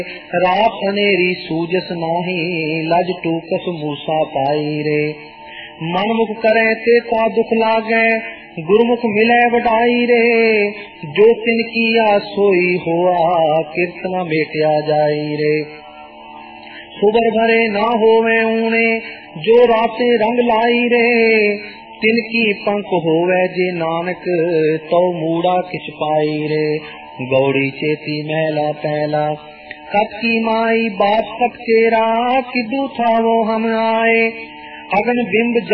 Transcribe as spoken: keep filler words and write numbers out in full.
रात अनेरी सूजस नाही, लज टूकस मूसा पाई रे। मन मुख करे ते ता दुख लागे, गुरमुख मिले वडाई रे। जो तिन किया सोई होआ, कीर्तना मेटिया जाई रे। सुबर भरे ना होवे ऊने, जो राते रंग लाई रे। तिनकी पंख होवे जे नानक, तो मूड़ा किछ पाई रे। गौड़ी चेती महला पहला, कत की माई बाप कत केरा, किदू था वो हम आए। अगन बिंब